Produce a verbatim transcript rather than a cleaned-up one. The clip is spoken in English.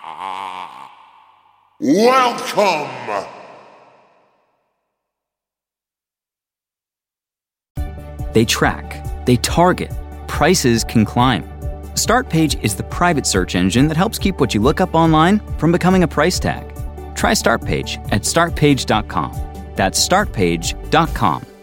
Welcome! They track, they target, prices can climb. Startpage is the private search engine that helps keep what you look up online from becoming a price tag. Try Startpage at start page dot com. That's start page dot com.